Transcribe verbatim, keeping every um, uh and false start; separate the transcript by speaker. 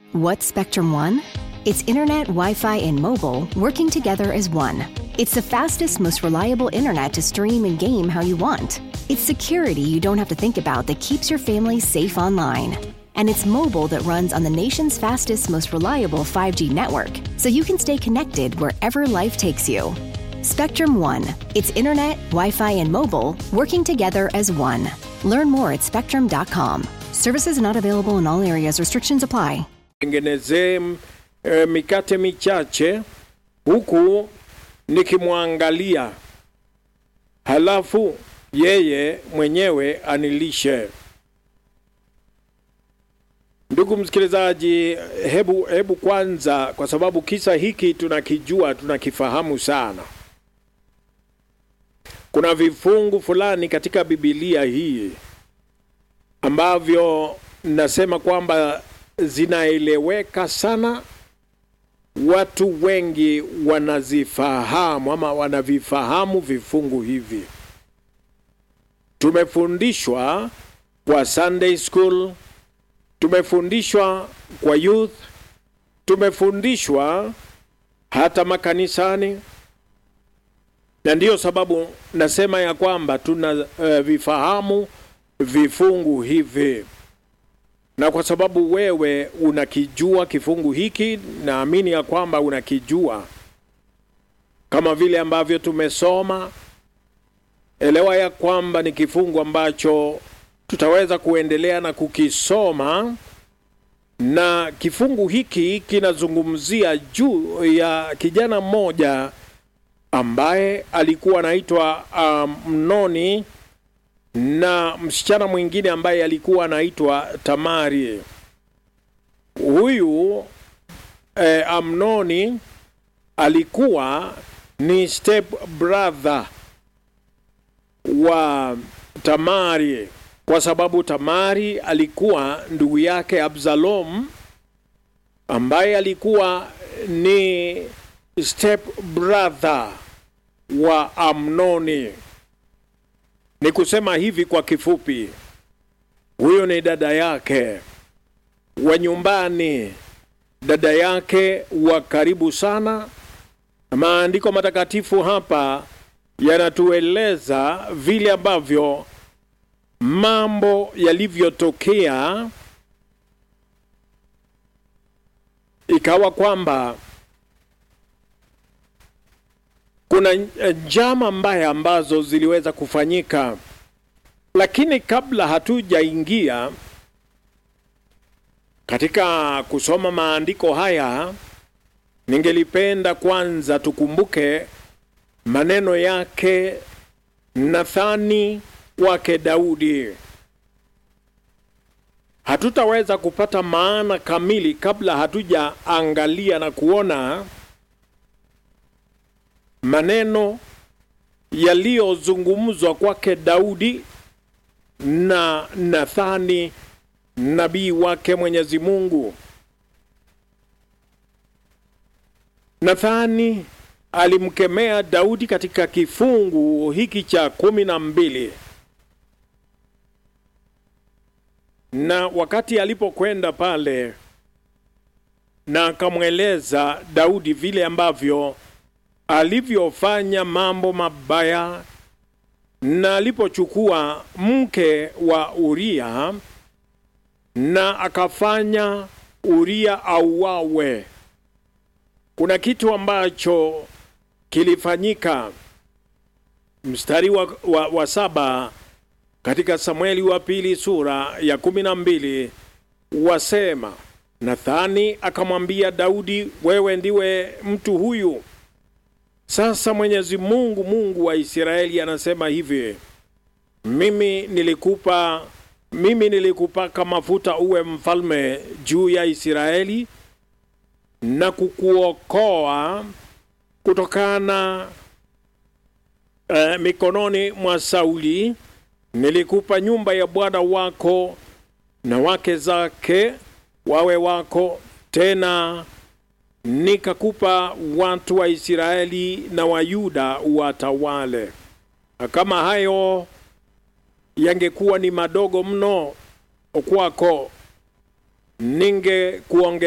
Speaker 1: What's Spectrum One? It's internet, Wi-Fi, and mobile working together as one. It's the fastest, most reliable internet to stream and game how you want. It's security you don't have to think about that keeps your family safe online. And it's mobile that runs on the nation's fastest, most reliable five G network, so you can stay connected wherever life takes you. Spectrum One. It's internet, Wi-Fi, and mobile working together as one. Learn more at spectrum dot com. Services not available in all areas. Restrictions apply.
Speaker 2: Tengeneze e, mikate michache huku nikimwangalia, halafu yeye mwenyewe anilishe. Ndugu msikilizaji, hebu hebu kwanza, kwa sababu kisa hiki tunakijua, tunakifahamu sana. Kuna vifungu fulani katika Biblia hii ambavyo nasema kwamba zinaeleweka sana, watu wengi wanazifahamu ama wanavifahamu vifungu hivi. Tumefundishwa kwa Sunday school, tumefundishwa kwa youth, tumefundishwa hata makanisani, na ndiyo sababu nasema ya kwamba tunavifahamu uh, vifungu hivi. Na kwa sababu wewe unakijua kifungu hiki, naamini ya kwamba unakijua kama vile ambavyo tumesoma, elewa ya kwamba ni kifungu ambacho tutaweza kuendelea na kukisoma. Na kifungu hiki kinazungumzia juu ya kijana mmoja ambaye alikuwa anaitwa Amnoni, na msichana mwingine ambaye alikuwa anaitwa Tamari. Huyu eh, Amnoni alikuwa ni step brother wa Tamari, kwa sababu Tamari alikuwa ndugu yake Absalom, ambaye alikuwa ni step brother wa Amnoni. Ni kusema hivi kwa kifupi, huyo ni dada yake wa nyumbani, dada yake wa karibu sana. Maandiko matakatifu hapa yanatueleza vile ambavyo mambo yalivyotokea, ikawa kwamba kuna njama mbaya ambazo ziliweza kufanyika. Lakini kabla hatujaingia katika kusoma maandiko haya, ningelipenda kwanza tukumbuke maneno yake Nathani wake Daudi. Hatutaweza kupata maana kamili kabla hatujaangalia na kuona maneno yaliyozungumzwa kwake Daudi na Nathani, nabii wake Mwenyezi Mungu. Nathani alimkemea Daudi katika kifungu hiki cha kumi na mbili. Na wakati alipokwenda pale na akamweleza Daudi vile ambavyo alivyofanya mambo mabaya, na alipochukua mke wa Uria na akafanya Uria auawe, kuna kitu ambacho kilifanyika. Mstari wa, wa, wa saba katika Samueli wa pili sura ya kumi na mbili wasema, Nathani akamwambia Daudi, wewe ndiwe mtu huyu. Sasa Mwenyezi Mungu, Mungu wa Israeli, anasema hivi, mimi nilikupa mimi nilikupaka mafuta uwe mfalme juu ya Israeli na kukuokoa kutokana uh, mikononi mwa Sauli. Nilikupa nyumba ya Bwana wako na wake zake wawe wako, tena nikakupa watu wa Israeli na wa Yuda watawale. Kama hayo yangekuwa ni madogo mno kwako, ninge kuonge